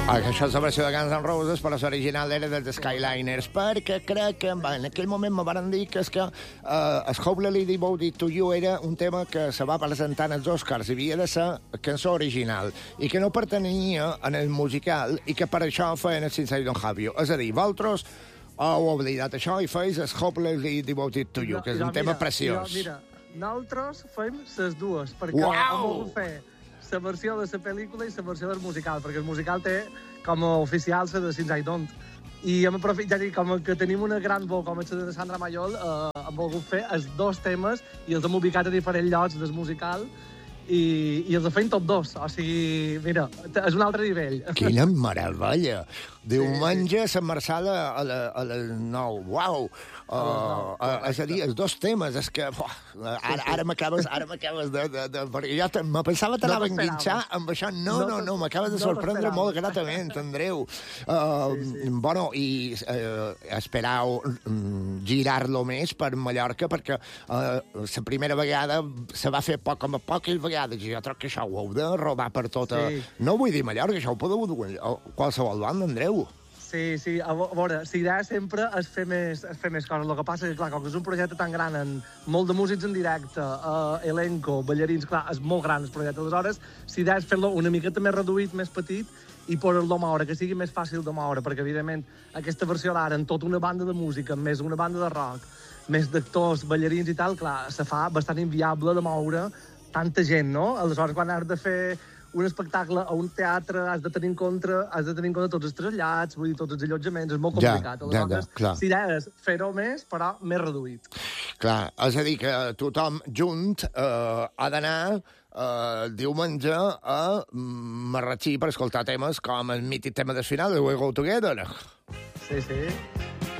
Això és la versió de Guns N' Roses, però l'original era dels Skyliners, perquè crec que en aquell moment me van dir que és que Hopelessly Devoted to You era un tema que se va presentar als Oscars, havia de ser cançó original, i que no pertanyia en el musical, i que per això feien el Since I Don't Have You. És a dir, vosaltres heu oblidat això i feis el Hopelessly Devoted to You, que és un tema preciós. Mira, nosaltres fem les dues, perquè hem volgut fer la versió de la pel·lícula i la versió del musical, perquè el musical té com a oficial la de Since I Don't. I hem aprofitat, com que tenim una gran veu com la de Sandra Mayol, hem volgut fer els dos temes i els hem ubicat a diferents llocs del musical i els fem tots dos. O sigui, mira, és un altre nivell. Quina meravella! Diumenge a Sant Marçal a les 9. Uau! És a dir, els dos temes, és que... Ara m'acabes de... Perquè jo me pensava que t'anava a enganxar amb això. No, m'acabes de sorprendre molt gratament, Andreu. Bueno, i esperau girar-lo més per Mallorca, perquè la primera vegada se va fer com a poques vegades, i jo crec que això ho heu de robar per tota... No vull dir Mallorca, això ho podeu dur a qualsevol banda, Andreu. Sí, a veure, la idea sempre és fer més coses. El que passa és que, clar, com que és un projecte tan gran, amb molt de músics en directe, elenco, ballarins, clar, és molt gran el projecte. Aleshores, la idea és fer-lo una miqueta més reduït, més petit, i poder-lo moure, que sigui més fàcil de moure, perquè, evidentment, aquesta versió d'ara, en tota una banda de música, més una banda de rock, més d'actors, ballarins i tal, clar, se fa bastant inviable de moure tanta gent, no? Aleshores, quan has de fer un espectacle a un teatre, has de tenir en compte tots els trasllats, vull dir, tots els allotjaments, és molt complicat. Aleshores, la idea és fer-ho més, però més reduït. Clar, és a dir, que tothom junt ha d'anar diumenge a Marratxí per escoltar temes com el mític tema del final de We Go Together. Sí.